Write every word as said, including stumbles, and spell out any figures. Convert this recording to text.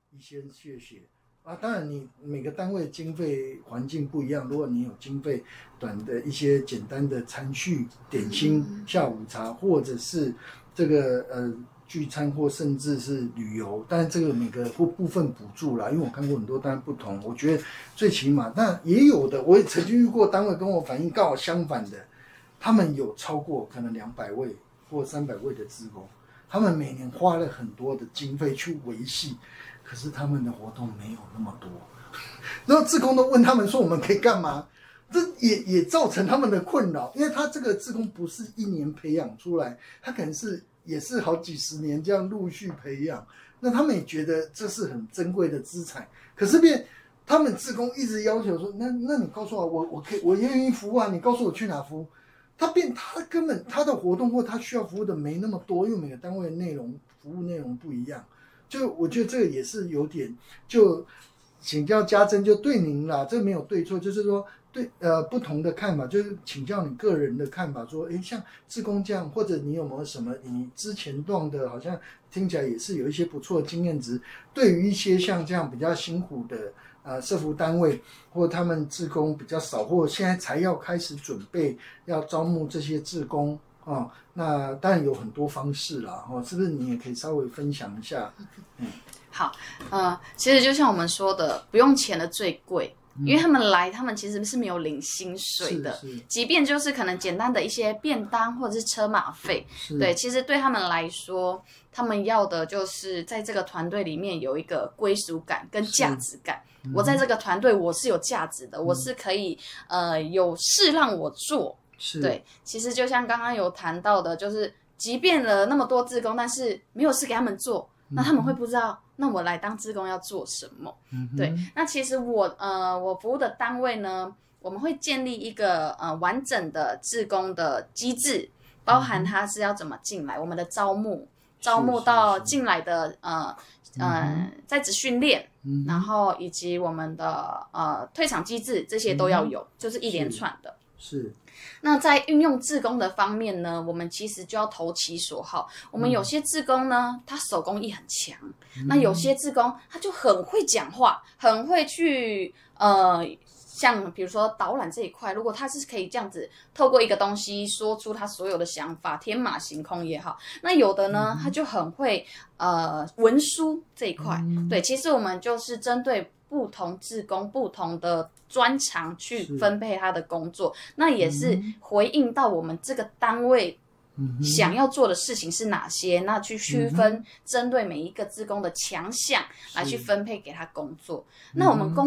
一些谢谢啊。当然你每个单位经费环境不一样，如果你有经费短的一些简单的餐叙、点心、嗯、下午茶，或者是这个呃聚餐，或甚至是旅游，但是这个每个部部分补助啦，因为我看过很多单位不同，我觉得最起码，那也有的，我也曾经遇过单位跟我反映刚好相反的，他们有超过可能两百位或三百位的志工。他们每年花了很多的经费去维系，可是他们的活动没有那么多。然后志工都问他们说我们可以干嘛？这也也造成他们的困扰，因为他这个志工不是一年培养出来，他可能是也是好几十年这样陆续培养。那他们也觉得这是很珍贵的资产，可是变他们志工一直要求说，那那你告诉我，我我可以我愿意服务啊，你告诉我去哪服务？他变，他根本他的活动或他需要服务的没那么多，因为每个单位的内容服务内容不一样。就我觉得这个也是有点，就请教家珍，就对您啦，这没有对错，就是说对呃不同的看法，就是请教你个人的看法，说，哎，像志工这样，或者你有没有什么你之前弄的，好像听起来也是有一些不错的经验值，对于一些像这样比较辛苦的。呃，社福单位或他们志工比较少，或现在才要开始准备要招募这些志工啊、哦，那当然有很多方式啦，哦，是不是你也可以稍微分享一下？嗯， 好，呃，其实就像我们说的，不用钱的最贵。因为他们来，他们其实是没有领薪水的，即便就是可能简单的一些便当或者是车马费，对，其实对他们来说，他们要的就是在这个团队里面有一个归属感跟价值感。嗯、我在这个团队我是有价值的，嗯、我是可以呃有事让我做。对，其实就像刚刚有谈到的，就是即便了那么多志工，但是没有事给他们做，那他们会不知道。那我来当志工要做什么？嗯、对，那其实我呃我服务的单位呢，我们会建立一个呃完整的志工的机制，包含他是要怎么进来，我们的招募，招募到进来的呃呃在职训练，嗯、然后以及我们的呃退场机制，这些都要有，嗯、就是一连串的。 是。 那在运用志工的方面呢，我们其实就要投其所好。我们有些志工呢，他手工艺很强，嗯、那有些志工他就很会讲话，很会去呃，像比如说导览这一块，如果他是可以这样子透过一个东西说出他所有的想法，天马行空也好。那有的呢，嗯、他就很会呃文书这一块。嗯、对，其实我们就是针对不同志工不同的专长去分配他的工作，那也是回应到我们这个单位想要做的事情是哪些，那去区分针对每一个志工的强项来去分配给他工作。那我们工